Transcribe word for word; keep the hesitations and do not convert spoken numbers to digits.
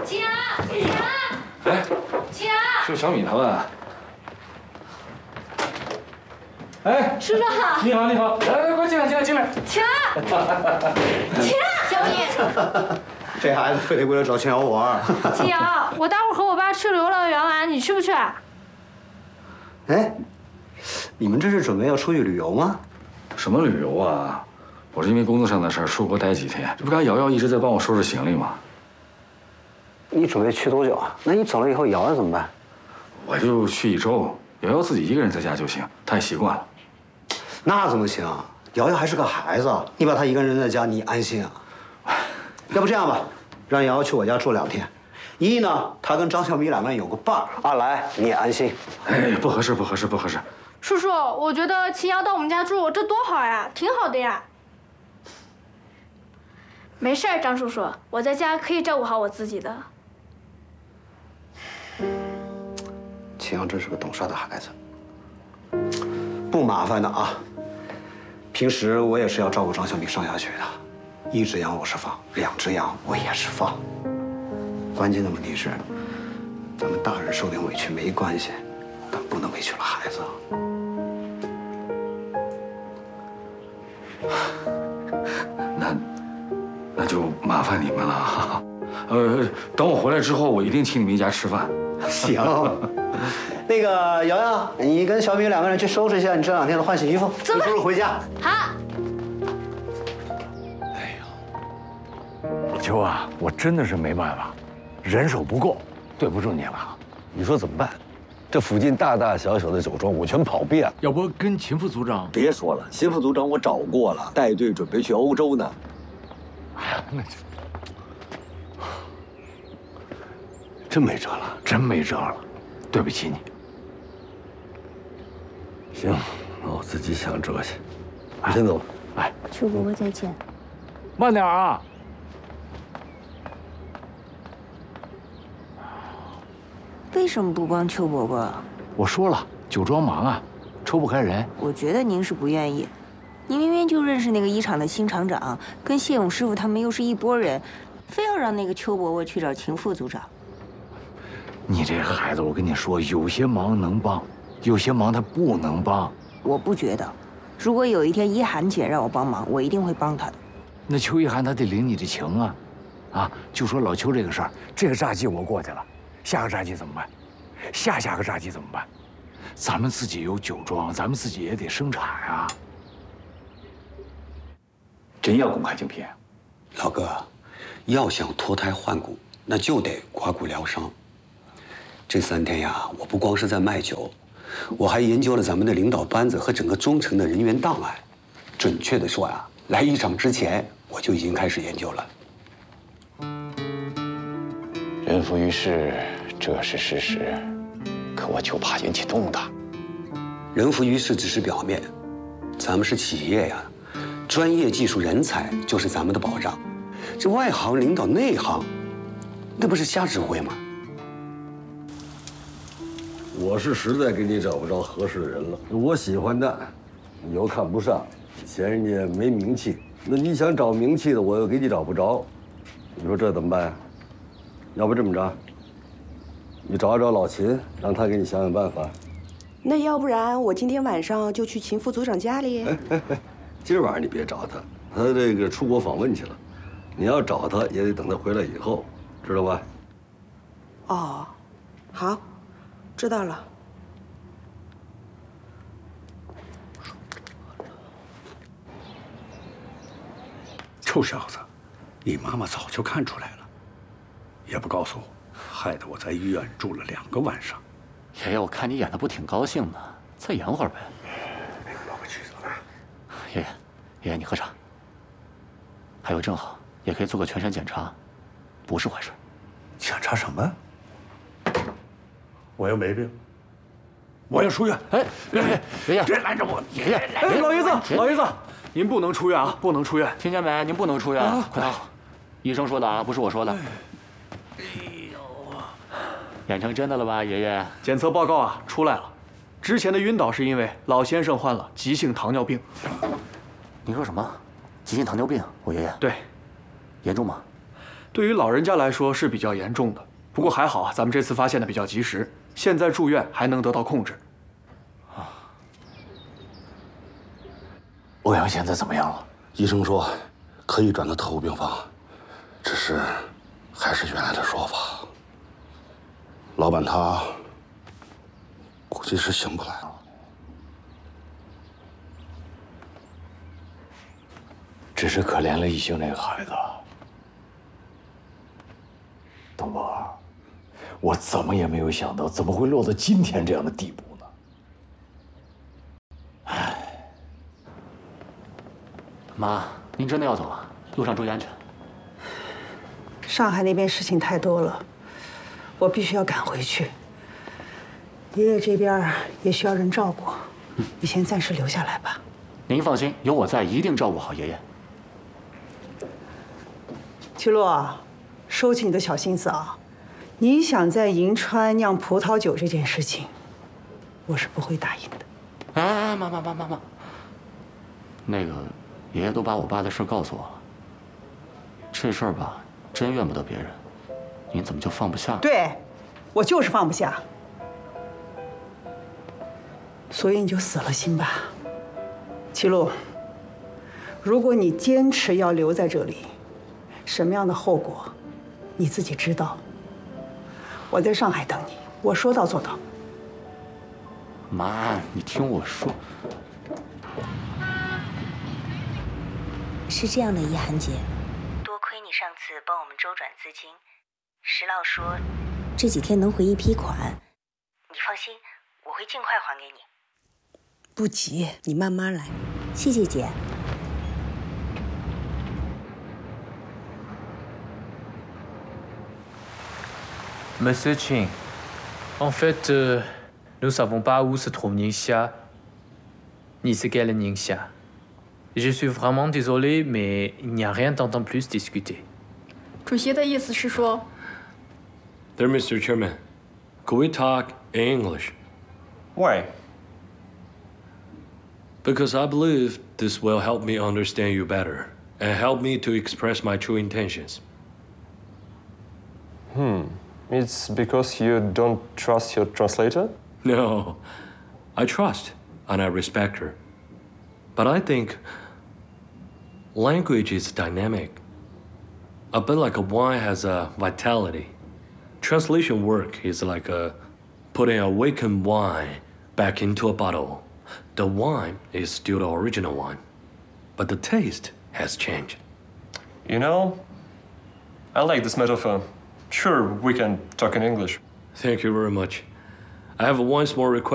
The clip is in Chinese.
秦阳，秦阳， 哎， 秦阳， 是小米他们。哎， 叔叔好。 你好，你好，来来，快进来，进来，进来。 秦阳，秦阳，小米。 这孩子非得为了找秦瑶玩。 秦阳，我待会儿和我爸去游乐园玩，你去不去？ 哎，你们这是准备要出去旅游吗？ 什么旅游啊？我是因为工作上的事儿出国待几天，这不刚瑶瑶一直在帮我收拾行李吗？ 你准备去多久啊？那你走了以后，瑶瑶怎么办？ 我就去一周，瑶瑶自己一个人在家就行，她也习惯了。 那怎么行？瑶瑶还是个孩子，你把她一个人在家，你安心啊？要不这样吧，让瑶瑶去我家住两天。一呢，她跟张小米两个人有个伴儿；二来你也安心。 哎，不合适，不合适，不合适。 叔叔，我觉得秦瑶到我们家住，这多好呀，挺好的呀。没事儿，张叔叔，我在家可以照顾好我自己的。 秦阳真是个懂事的孩子，不麻烦的啊。平时我也是要照顾张小米上下学的，一只羊我是放，两只羊我也是放。关键的问题是，咱们大人受点委屈没关系，但不能委屈了孩子。 那，那就麻烦你们了哈。呃，等我回来之后，我一定请你们一家吃饭。 行。那个瑶瑶，你跟小米两个人去收拾一下你这两天的换洗衣服，跟叔叔回家。 好。 哎呀，秋啊，我真的是没办法，人手不够，对不住你了。 你说怎么办？这附近大大小小的酒庄我全跑遍了。 要不跟秦副组长？ 别说了，秦副组长我找过了，带队准备去欧洲呢。 哎呀，那就真没辙了， 真没辙了，对不起你。 行，那我自己想辙去。我先走了。 哎， 邱伯伯再见。 慢点啊！ 为什么不帮邱伯伯？ 我说了，酒庄忙啊，抽不开人。 我觉得您是不愿意。您明明就认识那个一厂的新厂长，跟谢勇师傅他们又是一拨人，非要让那个邱伯伯去找秦副组长。 你这孩子，我跟你说，有些忙能帮，有些忙他不能帮。 我不觉得，如果有一天一涵姐让我帮忙，我一定会帮她的。 那邱一涵他得领你的情啊，啊，就说老邱这个事儿，这个炸季我过去了，下个炸季怎么办？下下个炸季怎么办？咱们自己有酒庄，咱们自己也得生产呀。 真要公开竞聘？ 老哥，要想脱胎换骨，那就得刮骨疗伤。这三天呀，我不光是在卖酒，我还研究了咱们的领导班子和整个中层的人员档案。准确的说呀，来一场之前我就已经开始研究了。 人浮于事，这是事实，可我就怕引起动荡。 人浮于事只是表面，咱们是企业呀，专业技术人才就是咱们的保障。这外行领导内行，那不是瞎指挥吗？ 我是实在给你找不着合适的人了。我喜欢的，你又看不上，嫌人家没名气。那你想找名气的，我又给你找不着，你说这怎么办呀？要不这么着，你找找老秦，让他给你想想办法。 那要不然我今天晚上就去秦副组长家里。 哎哎哎，今儿晚上你别找他，他这个出国访问去了。你要找他，也得等他回来以后，知道吧？ 哦，好，知道了。 臭小子，你妈妈早就看出来了，也不告诉我，害得我在医院住了两个晚上。 爷爷，我看你演的不挺高兴的，再演会儿呗。 老婆去走了。 爷爷，爷爷你喝茶。还有正好也可以做个全身检查，不是坏事。 检查什么？我又没病，我要出院。 哎，别别爷爷， 别拦着我！ 爷爷， 哎，老爷子，老爷子，您不能出院啊，不能出院， 听见没？您不能出院，快躺好。医生说的啊，不是我说的。 哎呦， 演成真的了吧，爷爷？ 检测报告啊出来了，之前的晕倒是因为老先生患了急性糖尿病。 你说什么？急性糖尿病？我爷爷？ 对。 严重吗？ 对于老人家来说是比较严重的，不过还好啊，咱们这次发现的比较及时，现在住院还能得到控制。 啊，欧阳现在怎么样了？ 医生说可以转到特护病房，只是还是原来的说法。老板他估计是醒不来了。 只是可怜了一星那个孩子。东宝，我怎么也没有想到，怎么会落到今天这样的地步呢？唉， 妈，您真的要走了？路上注意安全。 上海那边事情太多了，我必须要赶回去。爷爷这边也需要人照顾，你先暂时留下来吧。 您放心，有我在，一定照顾好爷爷。 齐洛，收起你的小心思啊！你想在银川酿葡萄酒这件事情，我是不会答应的。 哎哎，妈妈妈妈妈，那个爷爷都把我爸的事告诉我了，这事儿吧，真怨不得别人，您怎么就放不下？ 对，我就是放不下，所以你就死了心吧。齐路，如果你坚持要留在这里，什么样的后果，你自己知道。我在上海等你，我说到做到。 妈，你听我说。 是这样的，叶寒姐，多亏你上次帮我们周转资金，石老说这几天能回一批款，你放心，我会尽快还给你。 不急，你慢慢来。 谢谢姐。 Monsieur Qing, en fait, euh, nous ne savons pas où se trouve Ningxia, ni ce qu'est le Ningxia. Je suis vraiment désolé, mais il n'y a rien d'entendre plus discuter. 主席的意思是说 There, Mister Chairman, could we talk in English? Why? Because I believe this will help me understand you better and help me to express my true intentions. Hmm. It's because you don't trust your translator? No, I trust and I respect her. But I think language is dynamic. A bit like a wine has a vitality. Translation work is like a putting awakened wine back into a bottle. The wine is still the original wine, but the taste has changed. You know, I like this metaphor. Sure, we can talk in English. Thank you very much. I have one small request.